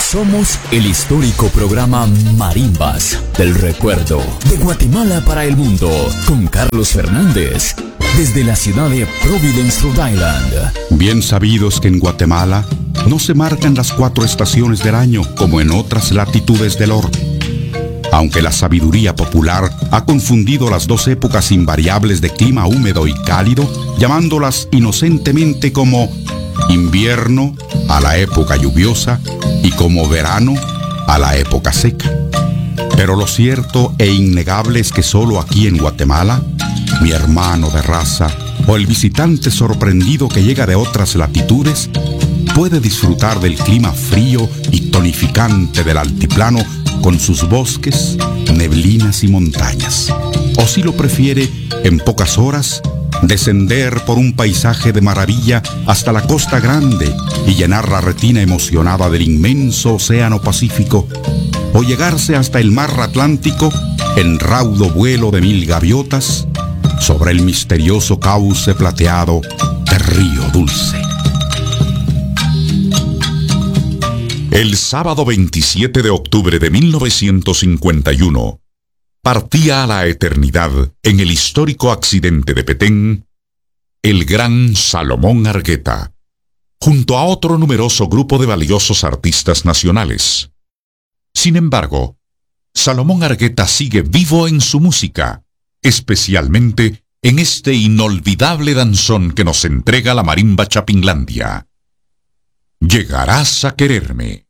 Somos el histórico programa Marimbas del Recuerdo de Guatemala para el mundo con Carlos Fernández desde la ciudad de Providence, Rhode Island. Bien sabidos que en Guatemala no se marcan las 4 estaciones del año como en otras latitudes del orbe. Aunque la sabiduría popular ha confundido las 2 épocas invariables de clima húmedo y cálido, llamándolas inocentemente como invierno a la época lluviosa y como verano a la época seca. Pero lo cierto e innegable es que solo aquí en Guatemala, mi hermano de raza o el visitante sorprendido que llega de otras latitudes puede disfrutar del clima frío y tonificante del altiplano con sus bosques, neblinas y montañas. O si lo prefiere, en pocas horas, descender por un paisaje de maravilla hasta la Costa Grande y llenar la retina emocionada del inmenso océano Pacífico, o llegarse hasta el mar Atlántico en raudo vuelo de 1000 gaviotas sobre el misterioso cauce plateado del río Dulce. El sábado 27 de octubre de 1951, partía a la eternidad en el histórico accidente de Petén, el gran Salomón Argueta, junto a otro numeroso grupo de valiosos artistas nacionales. Sin embargo, Salomón Argueta sigue vivo en su música, especialmente en este inolvidable danzón que nos entrega la marimba Chapinlandia. Llegarás a quererme.